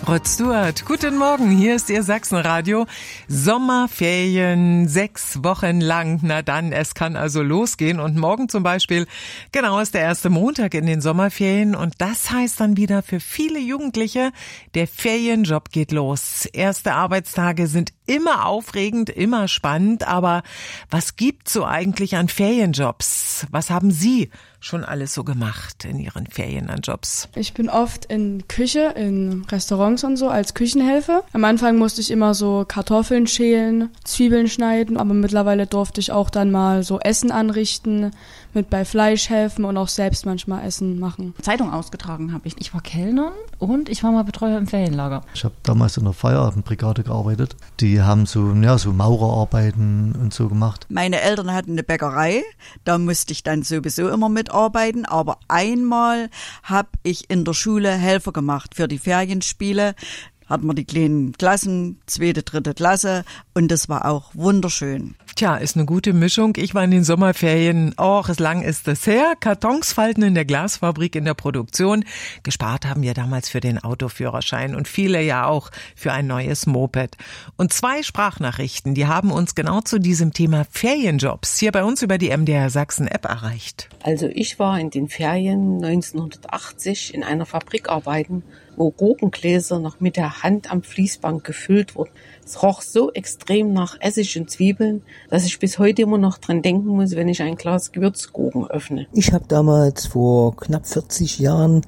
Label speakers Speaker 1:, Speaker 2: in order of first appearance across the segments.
Speaker 1: Rod Stewart, guten Morgen, hier ist Ihr Sachsenradio. Sommerferien, 6 Wochen lang, na dann, es kann also losgehen. Und morgen zum Beispiel, genau, ist der erste Montag in den Sommerferien. Und das heißt dann wieder für viele Jugendliche, der Ferienjob geht los. Erste Arbeitstage sind immer aufregend, immer spannend. Aber was gibt's so eigentlich an Ferienjobs? Was haben Sie schon alles so gemacht in Ihren Ferien an Jobs?
Speaker 2: Ich bin oft in Küche, in Restaurants und so als Küchenhilfe. Am Anfang musste ich immer so Kartoffeln schälen, Zwiebeln schneiden, aber mittlerweile durfte ich auch dann mal so Essen anrichten, mit bei Fleisch helfen und auch selbst manchmal Essen machen.
Speaker 3: Zeitung ausgetragen habe ich. Ich war Kellnerin und ich war mal Betreuer im Ferienlager.
Speaker 4: Ich habe damals in der Feierabendbrigade gearbeitet. Die haben so Maurerarbeiten und so gemacht.
Speaker 5: Meine Eltern hatten eine Bäckerei, da musste ich dann sowieso immer mitarbeiten, aber einmal habe ich in der Schule Helfer gemacht für die Ferienspiele. Hatten wir die kleinen Klassen, 2., 3. Klasse und das war auch wunderschön.
Speaker 1: Tja, ist eine gute Mischung. Ich war in den Sommerferien, lang ist es her, Kartons falten in der Glasfabrik in der Produktion. Gespart haben wir damals für den Autoführerschein und viele ja auch für ein neues Moped. Und 2 Sprachnachrichten, die haben uns genau zu diesem Thema Ferienjobs hier bei uns über die MDR Sachsen App erreicht.
Speaker 6: Also ich war in den Ferien 1980 in einer Fabrik arbeiten, wo Gurkengläser noch mit der Hand am Fließband gefüllt wurden. Es roch so extrem nach Essig und Zwiebeln, dass ich bis heute immer noch dran denken muss, wenn ich ein Glas Gewürzgurken öffne.
Speaker 7: Ich habe damals vor knapp 40 Jahren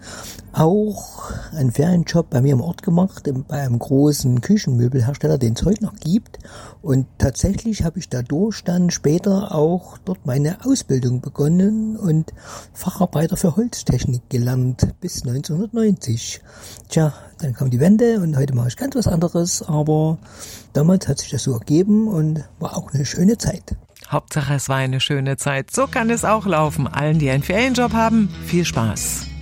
Speaker 7: auch einen Ferienjob bei mir im Ort gemacht, bei einem großen Küchenmöbelhersteller, den es heute noch gibt. Und tatsächlich habe ich dadurch dann später auch dort meine Ausbildung begonnen und Facharbeiter für Holztechnik gelernt bis 1990. Tja, dann kam die Wende und heute mache ich ganz was anderes, aber damals hat sich das so ergeben und war auch eine schöne Zeit.
Speaker 1: Hauptsache, es war eine schöne Zeit. So kann es auch laufen. Allen, die einen Ferienjob haben, viel Spaß.